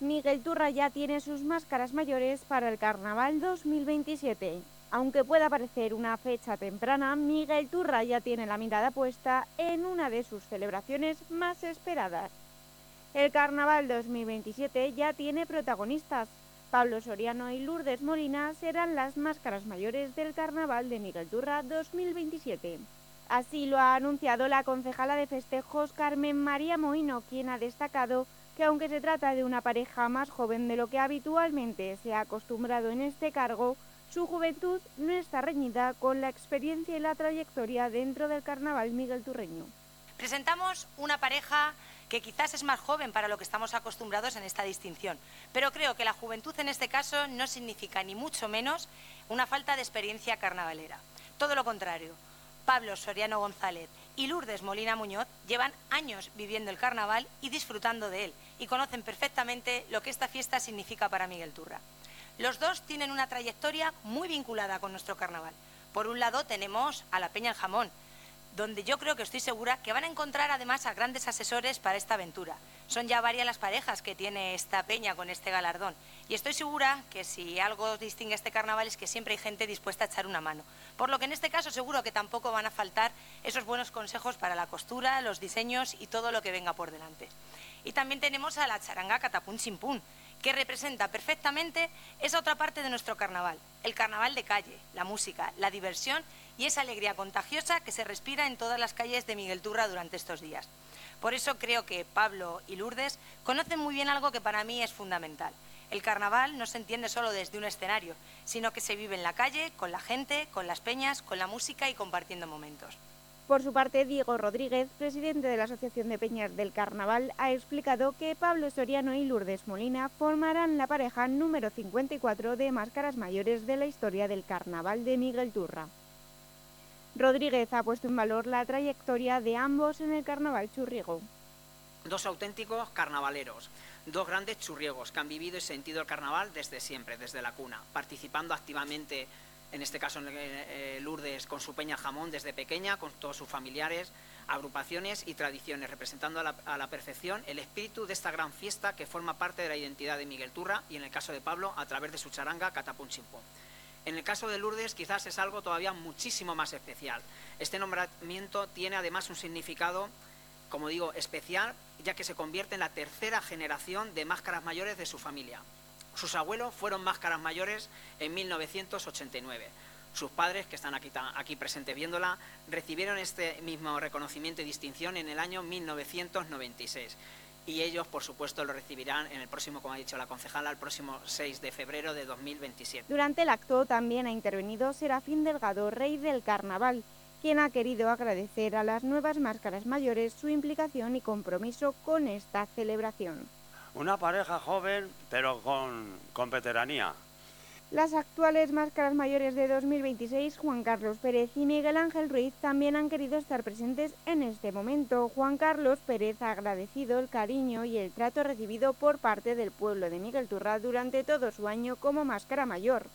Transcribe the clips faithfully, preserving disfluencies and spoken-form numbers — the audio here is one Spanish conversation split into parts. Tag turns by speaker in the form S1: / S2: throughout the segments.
S1: Miguel Turra ya tiene sus máscaras mayores para el Carnaval dos mil veintisiete. Aunque pueda parecer una fecha temprana, Miguel Turra ya tiene la mirada puesta en una de sus celebraciones más esperadas. El Carnaval dos mil veintisiete ya tiene protagonistas. Pablo Soriano y Lourdes Molina serán las máscaras mayores del Carnaval de Miguel Turra dos mil veintisiete. Así lo ha anunciado la concejala de festejos Carmen María Mohino, quien ha destacado que aunque se trata de una pareja más joven de lo que habitualmente se ha acostumbrado en este cargo, su juventud no está reñida con la experiencia y la trayectoria dentro del carnaval miguelturreño.
S2: Presentamos una pareja que quizás es más joven para lo que estamos acostumbrados en esta distinción, pero creo que la juventud en este caso no significa ni mucho menos una falta de experiencia carnavalera. Todo lo contrario. Pablo Soriano González y Lourdes Molina Muñoz llevan años viviendo el carnaval y disfrutando de él y conocen perfectamente lo que esta fiesta significa para Miguel Turra. Los dos tienen una trayectoria muy vinculada con nuestro carnaval. Por un lado tenemos a la Peña El Jamón, donde yo creo que estoy segura que van a encontrar además a grandes asesores para esta aventura. Son ya varias las parejas que tiene esta peña con este galardón y estoy segura que si algo distingue este carnaval es que siempre hay gente dispuesta a echar una mano. Por lo que en este caso seguro que tampoco van a faltar esos buenos consejos para la costura, los diseños y todo lo que venga por delante. Y también tenemos a la charanga Catapún Chimpún, que representa perfectamente esa otra parte de nuestro carnaval, el carnaval de calle, la música, la diversión y esa alegría contagiosa que se respira en todas las calles de Miguel Turra durante estos días. Por eso creo que Pablo y Lourdes conocen muy bien algo que para mí es fundamental. El carnaval no se entiende solo desde un escenario, sino que se vive en la calle, con la gente, con las peñas, con la música y compartiendo momentos.
S1: Por su parte, Diego Rodríguez, presidente de la Asociación de Peñas del Carnaval, ha explicado que Pablo Soriano y Lourdes Molina formarán la pareja número cincuenta y cuatro de máscaras mayores de la historia del Carnaval de Miguel Turra. Rodríguez ha puesto en valor la trayectoria de ambos en el Carnaval churriego.
S3: Dos auténticos carnavaleros, dos grandes churriegos que han vivido y sentido el carnaval desde siempre, desde la cuna, participando activamente, en este caso eh, Lourdes con su Peña Jamón desde pequeña, con todos sus familiares, agrupaciones y tradiciones, representando a la, a la perfección el espíritu de esta gran fiesta que forma parte de la identidad de Miguel Turra y en el caso de Pablo a través de su charanga Catapún Chimpún. En el caso de Lourdes quizás es algo todavía muchísimo más especial. Este nombramiento tiene además un significado, como digo, especial, ya que se convierte en la tercera generación de máscaras mayores de su familia. Sus abuelos fueron máscaras mayores en mil novecientos ochenta y nueve. Sus padres, que están aquí, aquí presentes viéndola, recibieron este mismo reconocimiento y distinción en el año mil novecientos noventa y seis. Y ellos, por supuesto, lo recibirán en el próximo, como ha dicho la concejala, el próximo seis de febrero de dos mil veintisiete.
S1: Durante el acto también ha intervenido Serafín Delgado, rey del carnaval, quien ha querido agradecer a las nuevas máscaras mayores su implicación y compromiso con esta celebración.
S4: Una pareja joven, pero con, con veteranía.
S1: Las actuales máscaras mayores de dos mil veintiséis, Juan Carlos Pérez y Miguel Ángel Ruiz, también han querido estar presentes en este momento. Juan Carlos Pérez ha agradecido el cariño y el trato recibido por parte del pueblo de Miguel Turra durante todo su año como máscara mayor.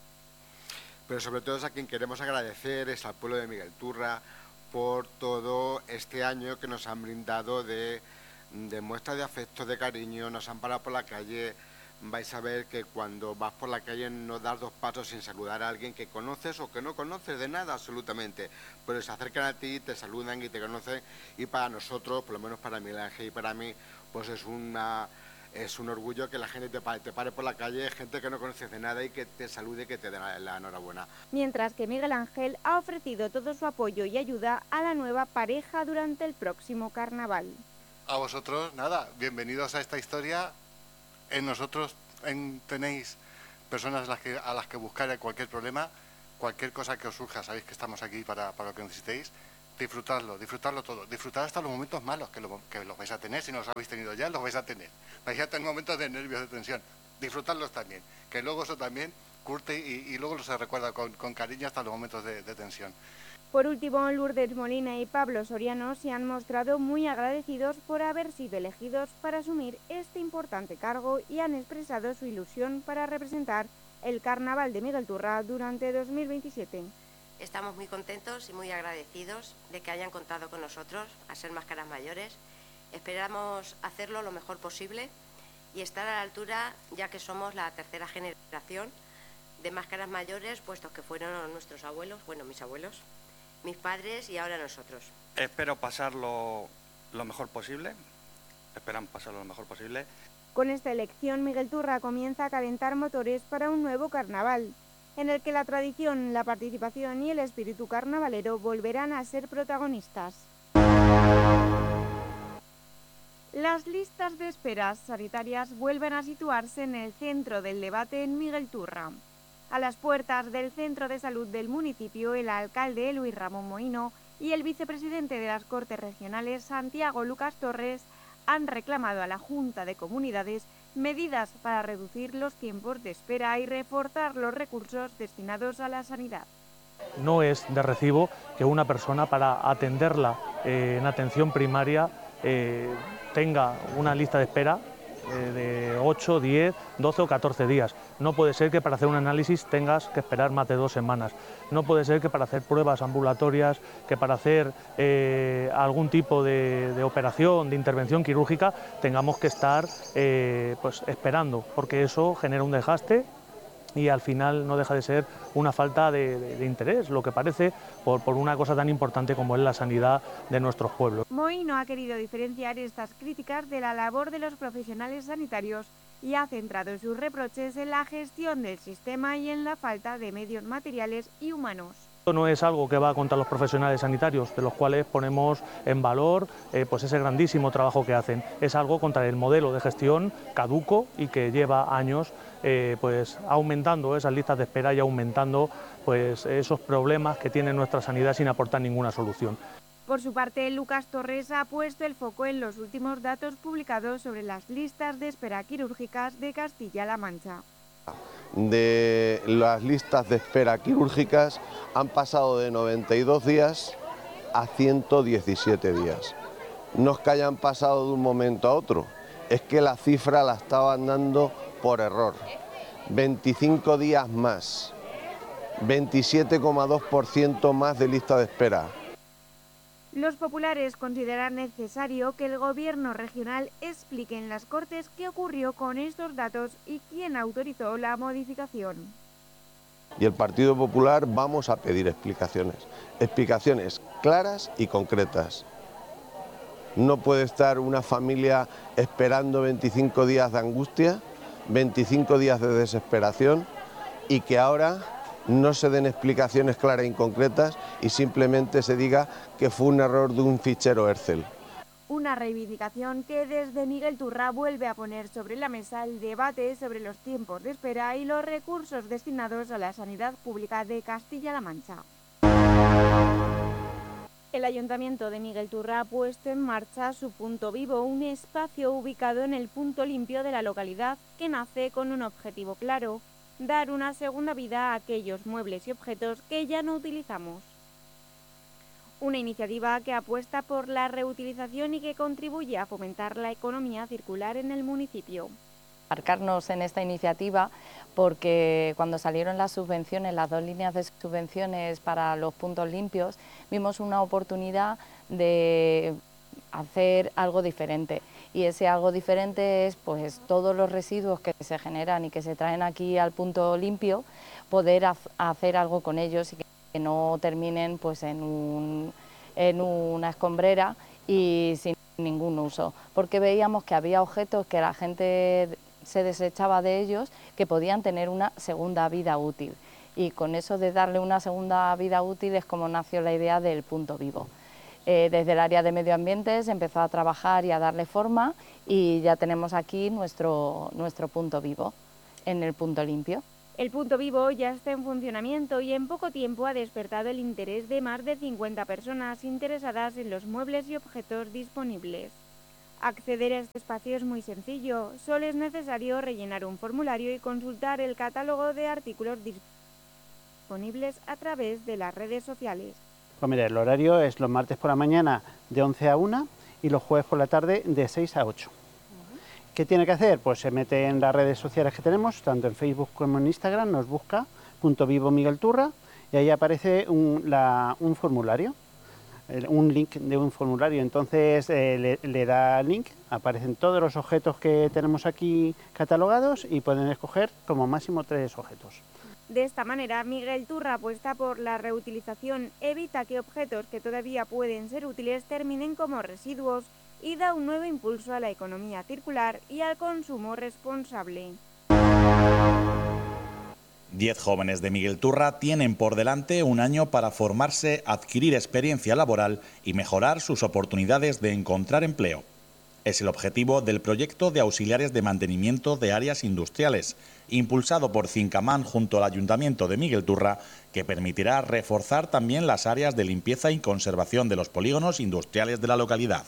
S5: Pero sobre todo es a quien queremos agradecer, es al pueblo de Miguel Turra por todo este año que nos han brindado de, de muestras de afecto, de cariño, nos han parado por la calle. Vais a ver que cuando vas por la calle no das dos pasos sin saludar a alguien que conoces o que no conoces de nada absolutamente, pero se acercan a ti, te saludan y te conocen, y para nosotros, por lo menos para Miguel Ángel y para mí, pues es una es un orgullo que la gente te pare, te pare por la calle, gente que no conoces de nada y que te salude y que te dé la, la enhorabuena.
S1: Mientras que Miguel Ángel ha ofrecido todo su apoyo y ayuda a la nueva pareja durante el próximo carnaval.
S6: A vosotros, nada, bienvenidos a esta historia. En nosotros en, tenéis personas a las, que, a las que buscar cualquier problema, cualquier cosa que os surja, sabéis que estamos aquí para, para lo que necesitéis. Disfrutadlo, disfrutarlo todo, disfrutar hasta los momentos malos que, lo, que los vais a tener, si no los habéis tenido ya, los vais a tener. Vais a tener momentos de nervios, de tensión, disfrutarlos también, que luego eso también curte y, y luego se recuerda con, con cariño hasta los momentos de, de tensión.
S1: Por último, Lourdes Molina y Pablo Soriano se han mostrado muy agradecidos por haber sido elegidos para asumir este importante cargo y han expresado su ilusión para representar el Carnaval de Miguel Turra durante dos mil veintisiete.
S7: Estamos muy contentos y muy agradecidos de que hayan contado con nosotros a ser máscaras mayores. Esperamos hacerlo lo mejor posible y estar a la altura, ya que somos la tercera generación de máscaras mayores, puestos que fueron nuestros abuelos, bueno, mis abuelos, mis padres y ahora nosotros.
S8: Espero pasarlo lo mejor posible, esperan pasarlo lo mejor posible.
S1: Con esta elección, Miguel Turra comienza a calentar motores para un nuevo carnaval, en el que la tradición, la participación y el espíritu carnavalero volverán a ser protagonistas. Las listas de esperas sanitarias vuelven a situarse en el centro del debate en Miguel Turra. A las puertas del Centro de Salud del municipio, el alcalde Luis Ramón Mohino y el vicepresidente de las Cortes Regionales, Santiago Lucas Torres, han reclamado a la Junta de Comunidades medidas para reducir los tiempos de espera y reforzar los recursos destinados a la sanidad.
S9: No es de recibo que una persona, para atenderla eh, en atención primaria, eh, tenga una lista de espera de ocho, diez, doce o catorce días. No puede ser que para hacer un análisis tengas que esperar más de dos semanas. No puede ser que para hacer pruebas ambulatorias, que para hacer eh, algún tipo de, de operación, de intervención quirúrgica, tengamos que estar eh, pues, esperando, porque eso genera un desgaste y al final no deja de ser una falta de, de, de interés, lo que parece, por, por una cosa tan importante como es la sanidad de nuestros pueblos.
S1: Mohino ha querido diferenciar estas críticas de la labor de los profesionales sanitarios y ha centrado sus reproches en la gestión del sistema y en la falta de medios materiales y humanos.
S9: No es algo que va contra los profesionales sanitarios, de los cuales ponemos en valor eh, pues ese grandísimo trabajo que hacen. Es algo contra el modelo de gestión caduco y que lleva años eh, pues aumentando esas listas de espera y aumentando pues esos problemas que tiene nuestra sanidad sin aportar ninguna solución.
S1: Por su parte, Lucas Torres ha puesto el foco en los últimos datos publicados sobre las listas de espera quirúrgicas de Castilla-La Mancha.
S10: De las listas de espera quirúrgicas han pasado de noventa y dos días a ciento diecisiete días. No es que hayan pasado de un momento a otro, es que la cifra la estaban dando por error. veinticinco días más, veintisiete coma dos por ciento más de lista de espera.
S1: Los populares consideran necesario que el gobierno regional explique en las Cortes qué ocurrió con estos datos y quién autorizó la modificación.
S10: Y el Partido Popular vamos a pedir explicaciones, explicaciones claras y concretas. No puede estar una familia esperando veinticinco días de angustia, veinticinco días de desesperación y que ahora no se den explicaciones claras y concretas y simplemente se diga que fue un error de un fichero Excel.
S1: Una reivindicación que desde Miguel Turra vuelve a poner sobre la mesa el debate sobre los tiempos de espera y los recursos destinados a la sanidad pública de Castilla-La Mancha. El Ayuntamiento de Miguel Turra ha puesto en marcha su Punto Vivo, un espacio ubicado en el punto limpio de la localidad que nace con un objetivo claro: dar una segunda vida a aquellos muebles y objetos que ya no utilizamos. Una iniciativa que apuesta por la reutilización y que contribuye a fomentar la economía circular en el municipio.
S11: Marcarnos en esta iniciativa porque cuando salieron las subvenciones, las dos líneas de subvenciones para los puntos limpios, vimos una oportunidad de hacer algo diferente. Y ese algo diferente es pues todos los residuos que se generan y que se traen aquí al punto limpio, poder hacer algo con ellos y que no terminen pues en, un, en una escombrera y sin ningún uso, porque veíamos que había objetos que la gente se desechaba de ellos que podían tener una segunda vida útil, y con eso de darle una segunda vida útil es como nació la idea del Punto Vivo. Eh, desde el área de medio ambiente se empezó a trabajar y a darle forma y ya tenemos aquí nuestro, nuestro punto vivo en el punto limpio.
S1: El Punto Vivo ya está en funcionamiento y en poco tiempo ha despertado el interés de más de cincuenta personas interesadas en los muebles y objetos disponibles. Acceder a este espacio es muy sencillo, solo es necesario rellenar un formulario y consultar el catálogo de artículos disponibles a través de las redes sociales.
S12: Pues mira, el horario es los martes por la mañana de once a una y los jueves por la tarde de seis a ocho. Uh-huh. ¿Qué tiene que hacer? Pues se mete en las redes sociales que tenemos, tanto en Facebook como en Instagram, nos busca Punto Vivo Miguel Turra y ahí aparece un, la, un formulario. un link de un formulario. Entonces eh, le, le da el link, aparecen todos los objetos que tenemos aquí catalogados y pueden escoger como máximo tres objetos.
S1: De esta manera, Miguel Turra apuesta por la reutilización, evita que objetos que todavía pueden ser útiles terminen como residuos y da un nuevo impulso a la economía circular y al consumo responsable.
S13: Diez jóvenes de Miguel Turra tienen por delante un año para formarse, adquirir experiencia laboral y mejorar sus oportunidades de encontrar empleo. Es el objetivo del proyecto de auxiliares de mantenimiento de áreas industriales, impulsado por Cincaman junto al Ayuntamiento de Miguel Turra, que permitirá reforzar también las áreas de limpieza y conservación de los polígonos industriales de la localidad.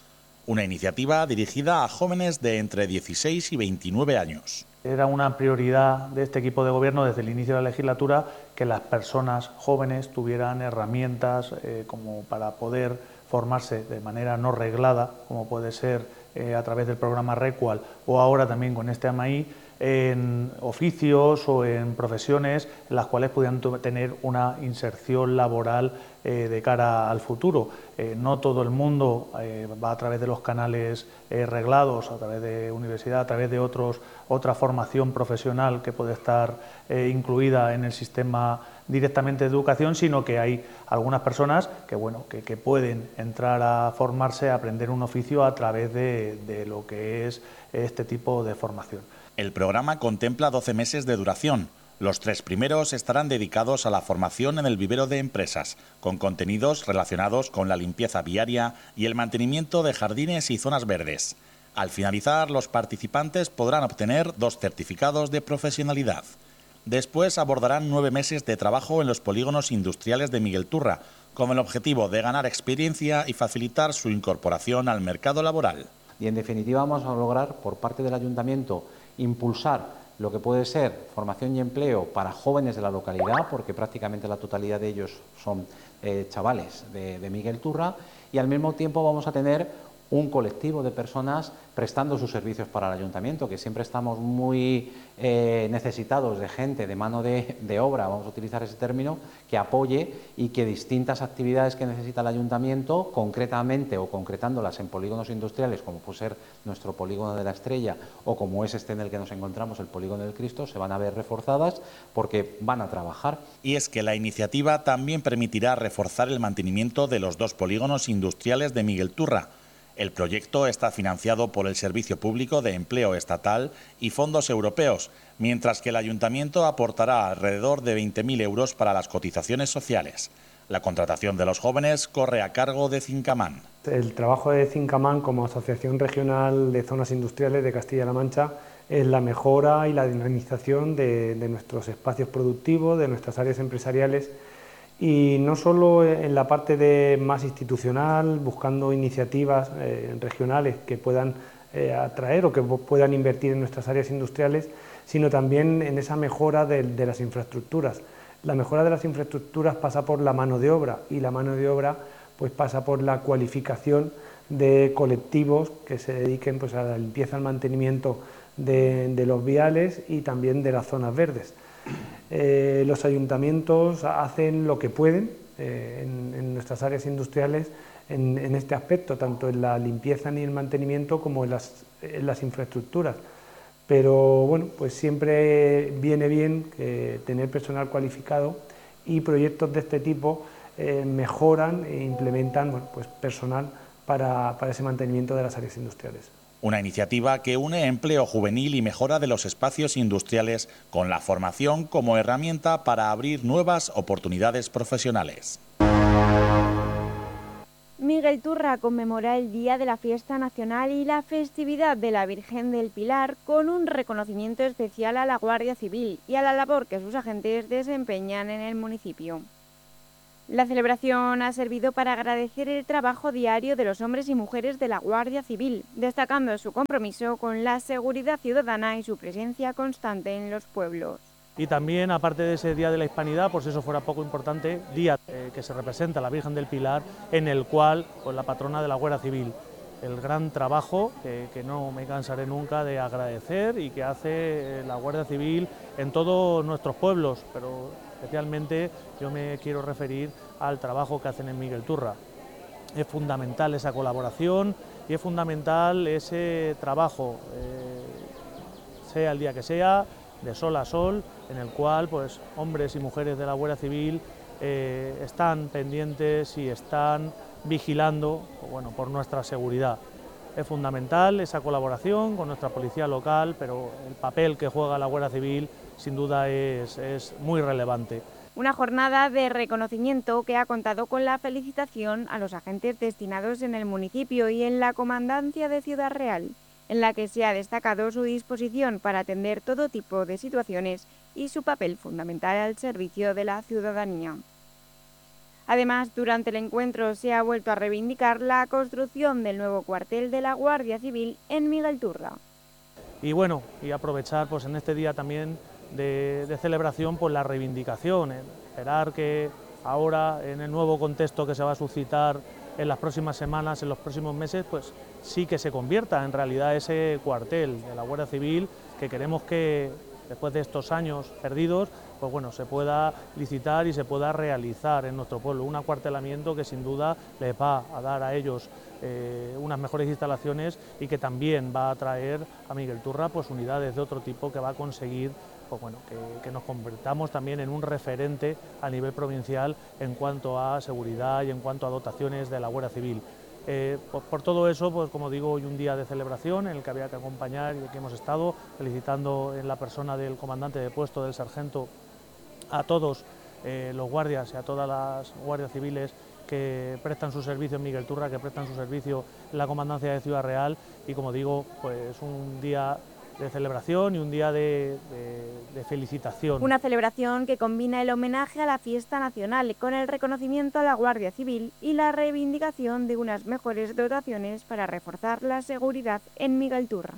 S13: Una iniciativa dirigida a jóvenes de entre dieciséis y veintinueve años.
S9: Era una prioridad de este equipo de gobierno desde el inicio de la legislatura que las personas jóvenes tuvieran herramientas eh, como para poder formarse de manera no reglada, como puede ser eh, a través del programa Recual o ahora también con este A M A I, en oficios o en profesiones en las cuales pudieran tener una inserción laboral eh, de cara al futuro. Eh, no todo el mundo eh, va a través de los canales eh, reglados, a través de universidad, a través de otros, otra formación profesional que puede estar eh, incluida en el sistema directamente de educación, sino que hay algunas personas que, bueno, que, que pueden entrar a formarse, a aprender un oficio a través de, de lo que es este tipo de formación.
S13: El programa contempla doce meses de duración. Los tres primeros estarán dedicados a la formación en el vivero de empresas, con contenidos relacionados con la limpieza viaria y el mantenimiento de jardines y zonas verdes. Al finalizar, los participantes podrán obtener dos certificados de profesionalidad. Después abordarán nueve meses de trabajo en los polígonos industriales de Miguel Turra, con el objetivo de ganar experiencia y facilitar su incorporación al mercado laboral.
S14: Y en definitiva vamos a lograr por parte del Ayuntamiento impulsar lo que puede ser formación y empleo para jóvenes de la localidad, porque prácticamente la totalidad de ellos son eh, chavales de, de Miguel Turra, y al mismo tiempo vamos a tener un colectivo de personas prestando sus servicios para el Ayuntamiento, que siempre estamos muy eh, necesitados de gente, de mano de, de obra, vamos a utilizar ese término, que apoye y que distintas actividades que necesita el Ayuntamiento, concretamente o concretándolas en polígonos industriales, como puede ser nuestro polígono de la Estrella o como es este en el que nos encontramos, el polígono del Cristo, se van a ver reforzadas porque van a trabajar.
S13: Y es que la iniciativa también permitirá reforzar el mantenimiento de los dos polígonos industriales de Miguel Turra. El proyecto está financiado por el Servicio Público de Empleo Estatal y fondos europeos, mientras que el Ayuntamiento aportará alrededor de veinte mil euros para las cotizaciones sociales. La contratación de los jóvenes corre a cargo de Cincaman.
S15: El trabajo de Cincaman como Asociación Regional de Zonas Industriales de Castilla-La Mancha es la mejora y la dinamización de, de nuestros espacios productivos, de nuestras áreas empresariales, y no solo en la parte de más institucional, buscando iniciativas eh, regionales que puedan eh, atraer o que puedan invertir en nuestras áreas industriales, sino también en esa mejora de, de las infraestructuras. La mejora de las infraestructuras pasa por la mano de obra, y la mano de obra pues pasa por la cualificación de colectivos que se dediquen pues a la limpieza, al mantenimiento de, de los viales y también de las zonas verdes. Eh, los ayuntamientos hacen lo que pueden eh, en, en nuestras áreas industriales en, en este aspecto, tanto en la limpieza ni el mantenimiento como en las, en las infraestructuras. Pero bueno, pues siempre viene bien eh, tener personal cualificado, y proyectos de este tipo eh, mejoran e implementan bueno, pues personal para, para ese mantenimiento de las áreas industriales.
S13: Una iniciativa que une empleo juvenil y mejora de los espacios industriales con la formación como herramienta para abrir nuevas oportunidades profesionales.
S1: Miguel Turra conmemora el Día de la Fiesta Nacional y la festividad de la Virgen del Pilar con un reconocimiento especial a la Guardia Civil y a la labor que sus agentes desempeñan en el municipio. La celebración ha servido para agradecer el trabajo diario de los hombres y mujeres de la Guardia Civil, destacando su compromiso con la seguridad ciudadana y su presencia constante en los pueblos.
S9: Y también, aparte de ese Día de la Hispanidad, por si eso fuera poco importante, día eh, que se representa a la Virgen del Pilar, en el cual, pues la patrona de la Guardia Civil, el gran trabajo que, que no me cansaré nunca de agradecer y que hace la Guardia Civil en todos nuestros pueblos, pero especialmente yo me quiero referir al trabajo que hacen en Miguel Turra. es fundamental esa colaboración y es fundamental ese trabajo, eh, sea el día que sea, de sol a sol, en el cual pues, hombres y mujeres de la Guardia Civil eh, están pendientes y están vigilando bueno, por nuestra seguridad. Es fundamental esa colaboración con nuestra policía local, pero el papel que juega la Guardia Civil sin duda es, es muy relevante.
S1: Una jornada de reconocimiento que ha contado con la felicitación a los agentes destinados en el municipio y en la Comandancia de Ciudad Real, en la que se ha destacado su disposición para atender todo tipo de situaciones y su papel fundamental al servicio de la ciudadanía. Además, durante el encuentro se ha vuelto a reivindicar la construcción del nuevo cuartel de la Guardia Civil en Miguelturra.
S9: Y bueno, y aprovechar pues, en este día también de, de celebración pues, la reivindicación, esperar que ahora en el nuevo contexto que se va a suscitar en las próximas semanas, en los próximos meses, pues sí que se convierta en realidad ese cuartel de la Guardia Civil que queremos que después de estos años perdidos, pues bueno, se pueda licitar y se pueda realizar en nuestro pueblo. Un acuartelamiento que sin duda les va a dar a ellos eh, unas mejores instalaciones y que también va a traer a Miguelturra pues, unidades de otro tipo que va a conseguir pues, bueno, que, que nos convirtamos también en un referente a nivel provincial en cuanto a seguridad y en cuanto a dotaciones de la Guardia Civil. Eh, por, por todo eso, pues como digo, hoy un día de celebración en el que había que acompañar y que hemos estado felicitando en la persona del comandante de puesto, del sargento, a todos eh, los guardias y a todas las guardias civiles que prestan su servicio en Miguelturra, que prestan su servicio en la Comandancia de Ciudad Real y, como digo, pues un día de celebración y un día de, de, de felicitación.
S1: Una celebración que combina el homenaje a la fiesta nacional con el reconocimiento a la Guardia Civil y la reivindicación de unas mejores dotaciones para reforzar la seguridad en Miguelturra.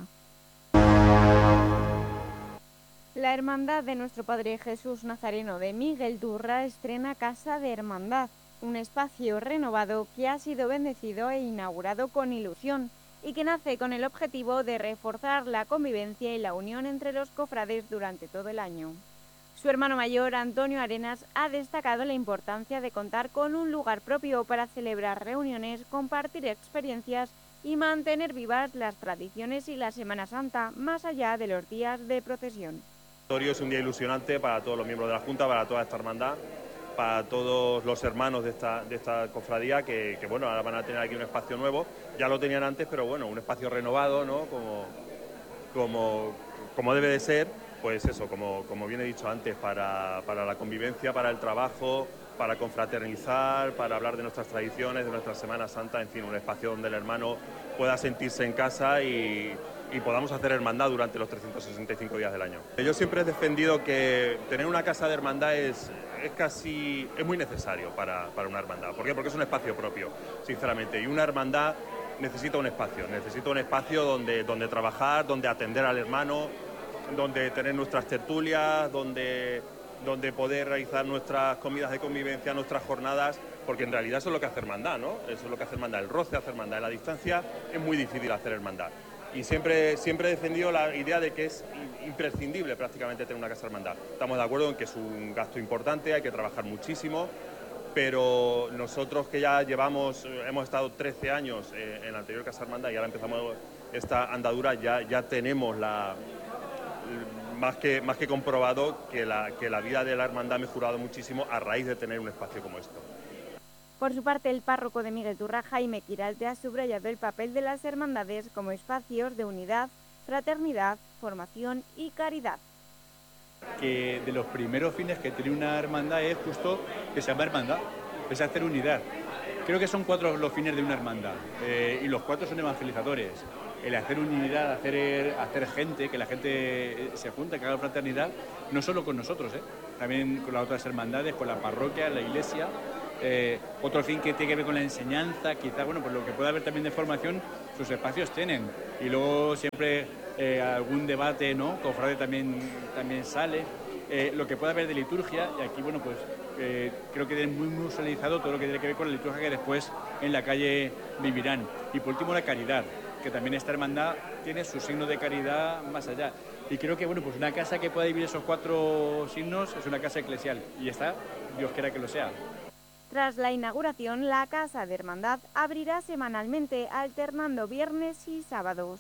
S1: La Hermandad de Nuestro Padre Jesús Nazareno de Miguelturra estrena Casa de Hermandad, un espacio renovado que ha sido bendecido e inaugurado con ilusión y que nace con el objetivo de reforzar la convivencia y la unión entre los cofrades durante todo el año. Su hermano mayor, Antonio Arenas, ha destacado la importancia de contar con un lugar propio para celebrar reuniones, compartir experiencias y mantener vivas las tradiciones y la Semana Santa, más allá de los días de procesión.
S16: Es un día ilusionante para todos los miembros de la Junta, para toda esta hermandad, para todos los hermanos de esta, de esta cofradía que, que, bueno, ahora van a tener aquí un espacio nuevo. Ya lo tenían antes, pero bueno, un espacio renovado, ¿no? Como, como, como debe de ser, pues eso, como, como bien he dicho antes, para, para la convivencia, para el trabajo, para confraternizar, para hablar de nuestras tradiciones, de nuestra Semana Santa, en fin, un espacio donde el hermano pueda sentirse en casa y, y podamos hacer hermandad durante los trescientos sesenta y cinco días del año. Yo siempre he defendido que tener una casa de hermandad es, es casi, es muy necesario para, para una hermandad. ¿Por qué? Porque es un espacio propio, sinceramente, y una hermandad necesita un espacio, necesita un espacio donde, donde trabajar, donde atender al hermano, donde tener nuestras tertulias, donde, donde poder realizar nuestras comidas de convivencia, nuestras jornadas, porque en realidad eso es lo que hace hermandad, ¿no? Eso es lo que hace hermandad, el roce hace hermandad, en la distancia es muy difícil hacer hermandad. Y siempre, siempre he defendido la idea de que es imprescindible prácticamente tener una casa de hermandad. Estamos de acuerdo en que es un gasto importante, hay que trabajar muchísimo, pero nosotros que ya llevamos, hemos estado trece años en la anterior casa de hermandad y ahora empezamos esta andadura, ya, ya tenemos la, más, que, más que comprobado que la, que la vida de la hermandad ha mejorado muchísimo a raíz de tener un espacio como esto.
S1: Por su parte, el párroco de Miguelturra, Jaime Quiralte, ha subrayado el papel de las hermandades como espacios de unidad, fraternidad, formación y caridad.
S17: Que de los primeros fines que tiene una hermandad es justo que se llama hermandad, es hacer unidad. Creo que son cuatro los fines de una hermandad eh, y los cuatro son evangelizadores. El hacer unidad, hacer, hacer gente, que la gente se junte, que haga fraternidad, no solo con nosotros, eh, también con las otras hermandades, con la parroquia, la iglesia. Eh, otro fin que tiene que ver con la enseñanza, quizá, bueno, pues lo que pueda haber también de formación, sus espacios tienen. Y luego siempre eh, algún debate, ¿no? Cofrade también, también sale. Eh, lo que pueda haber de liturgia, y aquí, bueno, pues eh, creo que tienen muy musealizado todo lo que tiene que ver con la liturgia que después en la calle vivirán. Y por último, la caridad, que también esta hermandad tiene su signo de caridad más allá. Y creo que, bueno, pues una casa que pueda vivir esos cuatro signos es una casa eclesial. Y esta, Dios quiera que lo sea.
S1: Tras la inauguración, la Casa de Hermandad abrirá semanalmente, alternando viernes y sábados.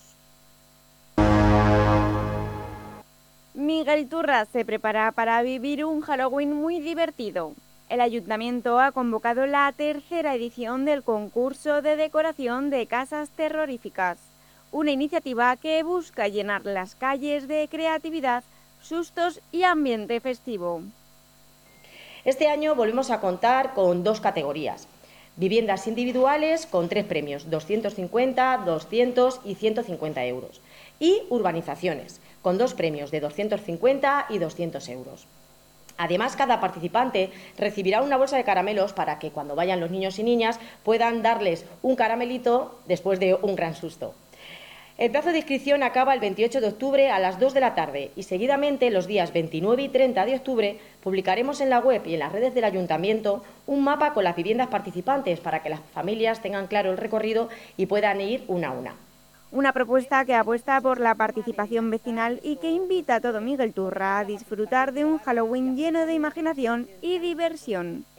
S1: Miguel Turra se prepara para vivir un Halloween muy divertido. El Ayuntamiento ha convocado la tercera edición del concurso de decoración de casas terroríficas, una iniciativa que busca llenar las calles de creatividad, sustos y ambiente festivo.
S18: Este año volvemos a contar con dos categorías. Viviendas individuales con tres premios, doscientos cincuenta, doscientos y ciento cincuenta euros. Y urbanizaciones, con dos premios de doscientos cincuenta y doscientos euros. Además, cada participante recibirá una bolsa de caramelos para que cuando vayan los niños y niñas puedan darles un caramelito después de un gran susto. El plazo de inscripción acaba el veintiocho de octubre a las dos de la tarde y seguidamente los días veintinueve y treinta de octubre publicaremos en la web y en las redes del Ayuntamiento un mapa con las viviendas participantes para que las familias tengan claro el recorrido y puedan ir una a una.
S1: Una propuesta que apuesta por la participación vecinal y que invita a todo Miguel Turra a disfrutar de un Halloween lleno de imaginación y diversión.